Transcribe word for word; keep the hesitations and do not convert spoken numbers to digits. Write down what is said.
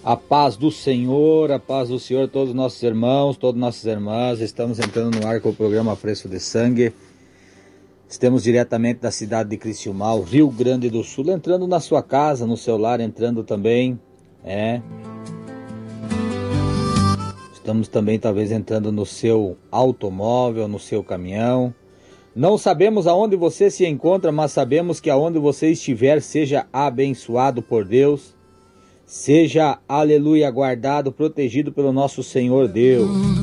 A paz do Senhor, a paz do Senhor, todos os nossos irmãos, todas as nossas irmãs. Estamos entrando no ar com o programa Fresco de Sangue. Estamos diretamente da cidade de Criciúmal, Rio Grande do Sul, entrando na sua casa, no seu lar, entrando também, é. Estamos também talvez entrando no seu automóvel, no seu caminhão. Não sabemos aonde você se encontra, mas sabemos que aonde você estiver, seja abençoado por Deus. Seja, aleluia, guardado, protegido pelo nosso Senhor Deus.